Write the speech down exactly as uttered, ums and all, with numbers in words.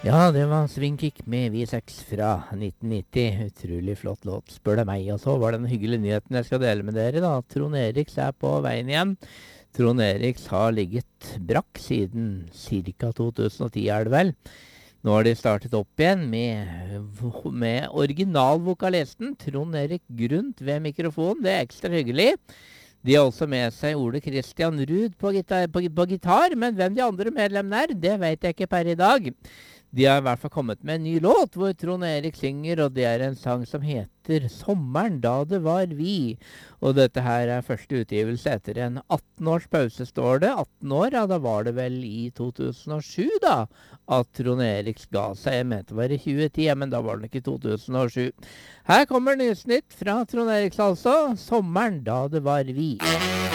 Ja, det var Swingkick med V seks fra nitten nitti. Utrolig flott låt, spør det meg. Og så var det den hyggelige nyheten jeg skal dele med dere, da. Trond Eriks er på veien igjen. Trond Eriks har ligget brakk siden ca. to tusen og ti, er det vel. Nå har de startet opp igjen med, med originalvokalisten Trond Erik Grundt ved mikrofon. Det er ekstra hyggelig. De har også med seg Ole Christian Ruud på gitar, på, på gitar, men hvem de andre medlemmene er, det vet jeg ikke per i dag. De har i hvert fall kommet med en ny låt hvor Trond Erik synger, og det er en sang som heter Sommeren da det var vi. Og dette her er første utgivelse etter en atten års pause, står det. atten år, ja, da var det vel i to tusen og sju da, at Trond Erik ga seg. Jeg mente det var i tjue ti, men da var det ikke i to tusen og sju. Her kommer Nysnytt fra Trond Eriks altså. Sommeren da det var vi.